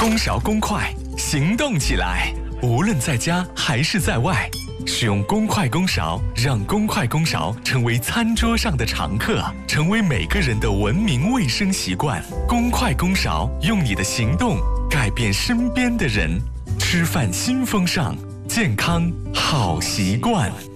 公勺公筷，行动起来！无论在家还是在外，使用公筷公勺，让公筷公勺成为餐桌上的常客，成为每个人的文明卫生习惯。公筷公勺，用你的行动改变身边的人。吃饭新风尚，健康好习惯。